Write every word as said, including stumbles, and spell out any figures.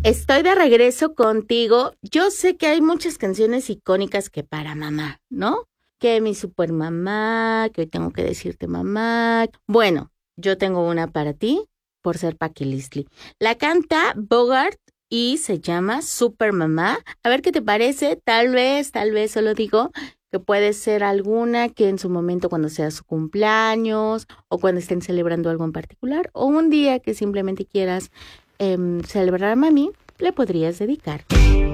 Estoy de regreso contigo. Yo sé que hay muchas canciones icónicas que para mamá, ¿no? Que mi super mamá, que hoy tengo que decirte mamá. Bueno, yo tengo una para ti por ser Paqui Listli. La canta Bogart y se llama Super Mamá. A ver qué te parece. Tal vez, tal vez solo digo que puede ser alguna que en su momento cuando sea su cumpleaños o cuando estén celebrando algo en particular o un día que simplemente quieras eh, celebrar a mami, le podrías dedicar.